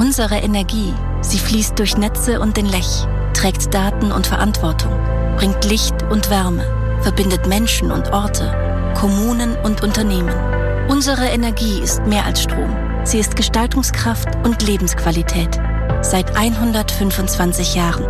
Unsere Energie, sie fließt durch Netze und den Lech, trägt Daten und Verantwortung, bringt Licht und Wärme, verbindet Menschen und Orte, Kommunen und Unternehmen. Unsere Energie ist mehr als Strom. Sie ist Gestaltungskraft und Lebensqualität. Seit 125 Jahren.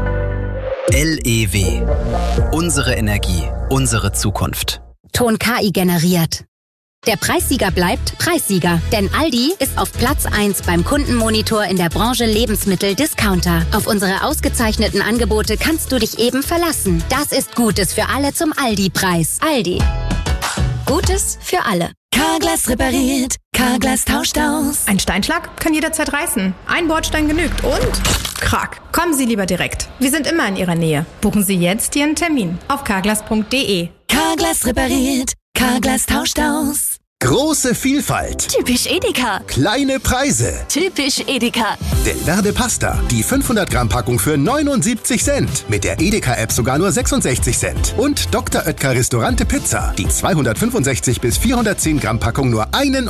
LEW. Unsere Energie, unsere Zukunft. Ton KI generiert. Der Preissieger bleibt Preissieger, denn Aldi ist auf Platz 1 beim Kundenmonitor in der Branche Lebensmittel-Discounter. Auf unsere ausgezeichneten Angebote kannst du dich eben verlassen. Das ist Gutes für alle zum Aldi-Preis. Aldi. Gutes für alle. Carglass repariert, Carglass tauscht aus. Ein Steinschlag kann jederzeit reißen. Ein Bordstein genügt und krack. Kommen Sie lieber direkt. Wir sind immer in Ihrer Nähe. Buchen Sie jetzt Ihren Termin auf carglass.de. Carglass repariert, Carglass tauscht aus. Große Vielfalt. Typisch Edeka. Kleine Preise. Typisch Edeka. Del Verde Pasta. Die 500 Gramm Packung für 79 Cent. Mit der Edeka-App sogar nur 66 Cent. Und Dr. Oetker Restaurante Pizza. Die 265 bis 410 Gramm Packung nur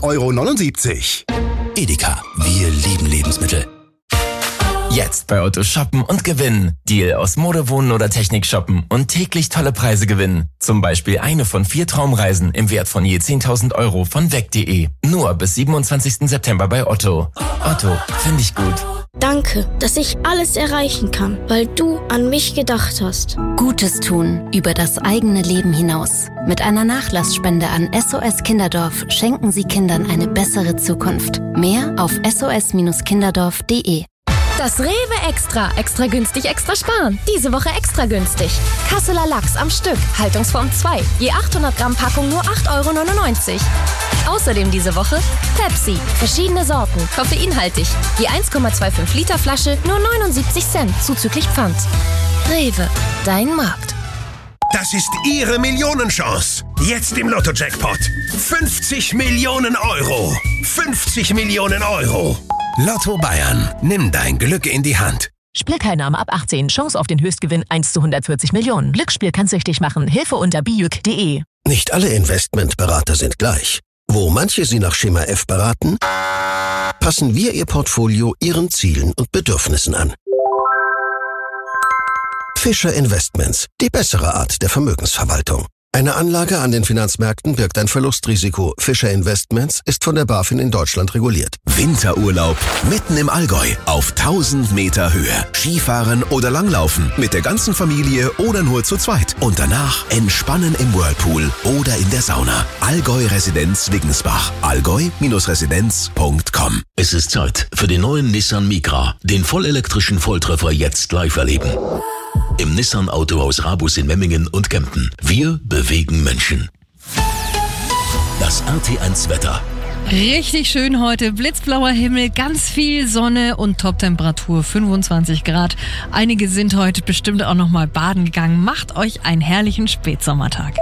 1,79 €. Edeka. Wir lieben Lebensmittel. Jetzt bei Otto shoppen und gewinnen. Deal aus Mode, Wohnen oder Technik shoppen und täglich tolle Preise gewinnen. Zum Beispiel eine von 4 Traumreisen im Wert von je 10.000 € von weg.de. Nur bis 27. September bei Otto. Otto, finde ich gut. Danke, dass ich alles erreichen kann, weil du an mich gedacht hast. Gutes tun über das eigene Leben hinaus. Mit einer Nachlassspende an SOS Kinderdorf schenken Sie Kindern eine bessere Zukunft. Mehr auf sos-kinderdorf.de. Das Rewe Extra. Extra günstig, extra sparen. Diese Woche extra günstig. Kasseler Lachs am Stück. Haltungsform 2. Je 800 Gramm Packung nur 8,99 €. Außerdem diese Woche Pepsi. Verschiedene Sorten. Koffeinhaltig. Je 1,25 Liter Flasche nur 79 Cent. Zuzüglich Pfand. Rewe. Dein Markt. Das ist Ihre Millionenchance. Jetzt im Lotto-Jackpot. 50 Millionen €. 50 Millionen €. Lotto Bayern. Nimm dein Glück in die Hand. Spielteilnahme ab 18. Chance auf den Höchstgewinn 1:140 Millionen. Glücksspiel kann süchtig machen. Hilfe unter bijuk.de. Nicht alle Investmentberater sind gleich. Wo manche Sie nach Schema F beraten, passen wir Ihr Portfolio Ihren Zielen und Bedürfnissen an. Fischer Investments. Die bessere Art der Vermögensverwaltung. Eine Anlage an den Finanzmärkten birgt ein Verlustrisiko. Fischer Investments ist von der BaFin in Deutschland reguliert. Winterurlaub mitten im Allgäu auf 1000 Meter Höhe. Skifahren oder Langlaufen mit der ganzen Familie oder nur zu zweit. Und danach entspannen im Whirlpool oder in der Sauna. Allgäu Residenz Wiggensbach. allgäu-residenz.com. Es ist Zeit für den neuen Nissan Micra. Den vollelektrischen Volltreffer jetzt live erleben. Im Nissan Autohaus Rabus in Memmingen und Kempten. Wir bewegen Menschen. Das RT1 Wetter. Richtig schön heute, blitzblauer Himmel, ganz viel Sonne und Toptemperatur 25 Grad. Einige sind heute bestimmt auch noch mal baden gegangen. Macht euch einen herrlichen Spätsommertag.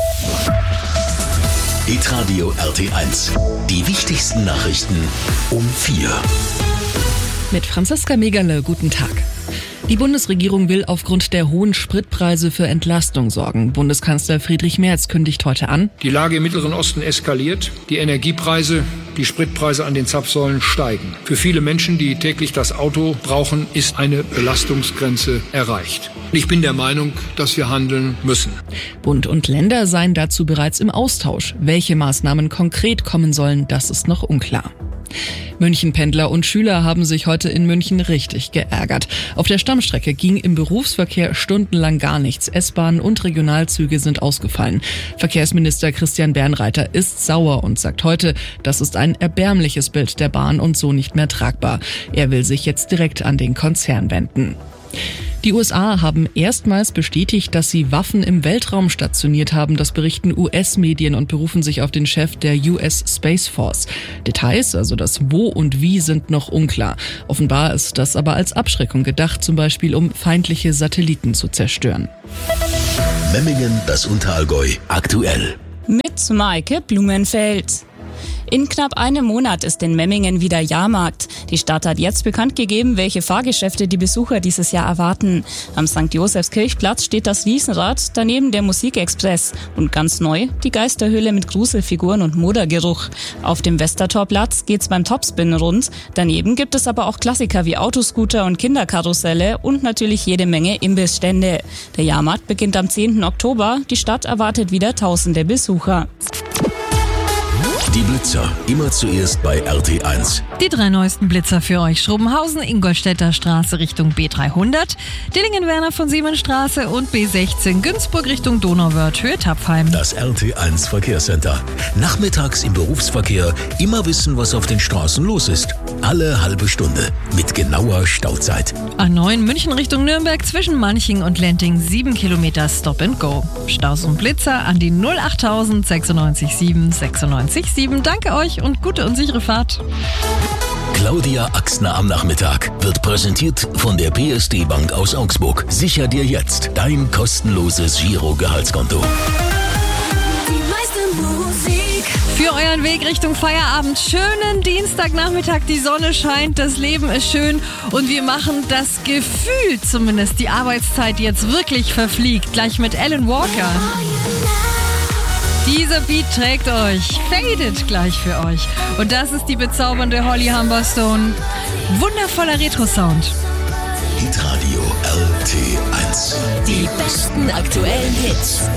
Hitradio RT1. Die wichtigsten Nachrichten um 4. Mit Franziska Megerle, guten Tag. Die Bundesregierung will aufgrund der hohen Spritpreise für Entlastung sorgen. Bundeskanzler Friedrich Merz kündigt heute an: Die Lage im Mittleren Osten eskaliert. Die Energiepreise, die Spritpreise an den Zapfsäulen steigen. Für viele Menschen, die täglich das Auto brauchen, ist eine Belastungsgrenze erreicht. Ich bin der Meinung, dass wir handeln müssen. Bund und Länder seien dazu bereits im Austausch. Welche Maßnahmen konkret kommen sollen, das ist noch unklar. Münchenpendler und Schüler haben sich heute in München richtig geärgert. Auf der Stammstrecke ging im Berufsverkehr stundenlang gar nichts. S-Bahnen und Regionalzüge sind ausgefallen. Verkehrsminister Christian Bernreiter ist sauer und sagt heute, das ist ein erbärmliches Bild der Bahn und so nicht mehr tragbar. Er will sich jetzt direkt an den Konzern wenden. Die USA haben erstmals bestätigt, dass sie Waffen im Weltraum stationiert haben. Das berichten US-Medien und berufen sich auf den Chef der US Space Force. Details, also das Wo und Wie, sind noch unklar. Offenbar ist das aber als Abschreckung gedacht, zum Beispiel um feindliche Satelliten zu zerstören. Memmingen, das Unterallgäu, aktuell. Mit Maike Blumenfeld. In knapp einem Monat ist in Memmingen wieder Jahrmarkt. Die Stadt hat jetzt bekannt gegeben, welche Fahrgeschäfte die Besucher dieses Jahr erwarten. Am St. Josefskirchplatz steht das Riesenrad, daneben der Musikexpress und ganz neu die Geisterhöhle mit Gruselfiguren und Modergeruch. Auf dem Westertorplatz geht's beim Topspin rund. Daneben gibt es aber auch Klassiker wie Autoscooter und Kinderkarusselle und natürlich jede Menge Imbissstände. Der Jahrmarkt beginnt am 10. Oktober. Die Stadt erwartet wieder tausende Besucher. Die Blitzer, immer zuerst bei RT1. Die 3 neuesten Blitzer für euch. Schrobenhausen, Ingolstädter Straße Richtung B300, Dillingen-Werner von Siemensstraße und B16 Günzburg Richtung Donauwörth, Höhe Tapfheim. Das RT1 Verkehrscenter. Nachmittags im Berufsverkehr immer wissen, was auf den Straßen los ist. Alle halbe Stunde mit genauer Stauzeit. A9 München Richtung Nürnberg zwischen Manching und Lenting 7 Kilometer Stop and Go. Staus und Blitzer an die 08000 96 7 96 7. Danke euch und gute und sichere Fahrt. Claudia Axner am Nachmittag wird präsentiert von der PSD Bank aus Augsburg. Sicher dir jetzt dein kostenloses Giro-Gehaltskonto. Für euren Weg Richtung Feierabend. Schönen Dienstagnachmittag, die Sonne scheint, das Leben ist schön und wir machen das Gefühl zumindest, die Arbeitszeit jetzt wirklich verfliegt. Gleich mit Alan Walker. Dieser Beat trägt euch, fadet gleich für euch. Und das ist die bezaubernde Holly Humberstone. Wundervoller Retro-Sound. Hitradio RT1. Die besten aktuellen Hits.